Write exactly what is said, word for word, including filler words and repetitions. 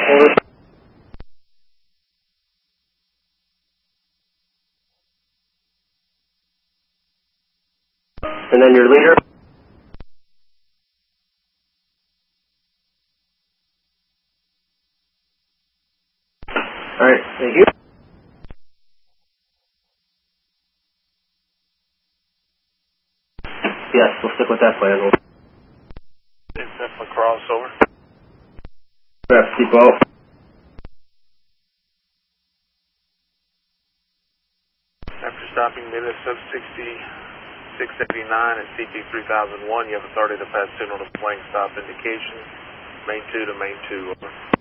Over. And then your leader. All right, thank you. Yes, we'll stick with that plan. Is that for crossover? Perhaps seatbelt. After stopping Minnesota sixty-six eighty-nine at C P three thousand one, you have authority to pass signal to flank stop indication. Main two to main two, over.